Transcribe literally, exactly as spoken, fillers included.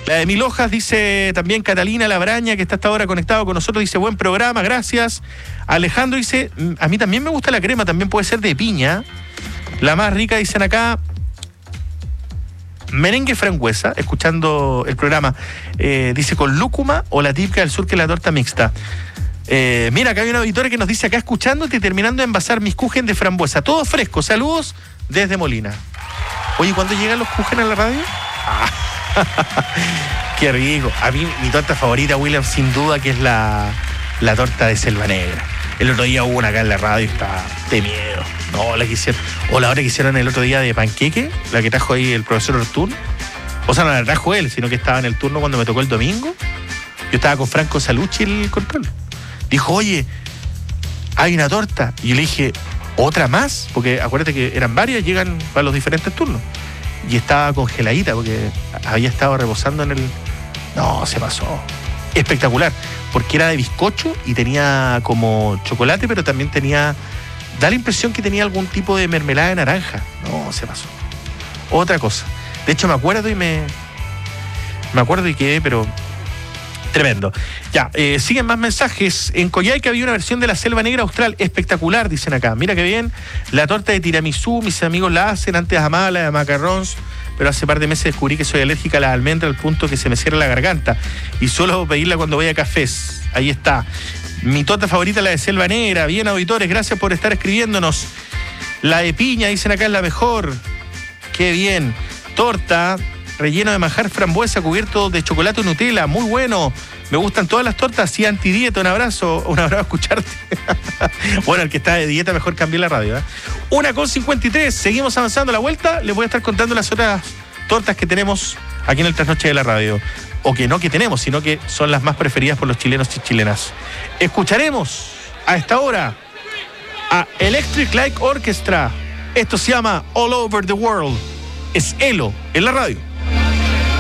La de Mil Hojas, dice también Catalina Labraña, que está hasta ahora conectado con nosotros, dice buen programa, gracias. Alejandro dice, a mí también me gusta la crema, también puede ser de piña. La más rica, dicen acá, merengue frangüesa, escuchando el programa, eh, dice con lúcuma o la típica del sur, que es la torta mixta. Eh, mira, acá hay una auditoria que nos dice acá escuchándote y terminando de envasar mis kuchen de frambuesa, todo fresco, saludos desde Molina. Oye, ¿cuándo llegan los kuchen a la radio? Ah. Qué rico. A mí mi torta favorita, William, sin duda que es la, la torta de Selva Negra. El otro día hubo una acá en la radio y estaba de miedo. No, la que hicieron, o la hora que hicieron el otro día de panqueque, la que trajo ahí el profesor Ortún. O sea, no la trajo él, sino que estaba en el turno cuando me tocó el domingo. Yo estaba con Franco Salucci, el control. Dijo, oye, hay una torta. Y yo le dije, ¿otra más? Porque acuérdate que eran varias, llegan para los diferentes turnos. Y estaba congeladita porque había estado reposando en el... No, se pasó. Espectacular. Porque era de bizcocho y tenía como chocolate, pero también tenía... Da la impresión que tenía algún tipo de mermelada de naranja. No, se pasó. Otra cosa. De hecho, me acuerdo y me... Me acuerdo y quedé, pero... Tremendo. Ya, eh, siguen más mensajes. En Coyhaique había una versión de la Selva Negra Austral. Espectacular, dicen acá. Mira qué bien. La torta de tiramisú, mis amigos la hacen. Antes amaba la de macarrons, pero hace par de meses descubrí que soy alérgica a las almendras al punto que se me cierra la garganta. Y suelo pedirla cuando voy a cafés. Ahí está. Mi torta favorita, la de Selva Negra. Bien, auditores, gracias por estar escribiéndonos. La de piña, dicen acá, es la mejor. Qué bien. Torta relleno de manjar frambuesa cubierto de chocolate o Nutella, muy bueno. Me gustan todas las tortas, sí, antidieta. Un abrazo, un abrazo a escucharte. Bueno, el que está de dieta, mejor cambié la radio, ¿eh? Una con cincuenta y tres, seguimos avanzando a la vuelta. Les voy a estar contando las otras tortas que tenemos aquí en el Trasnoche de la Radio. O que no que tenemos, sino que son las más preferidas por los chilenos y chilenas. Escucharemos a esta hora a Electric Light Orchestra. Esto se llama All Over the World. Es Elo en la radio.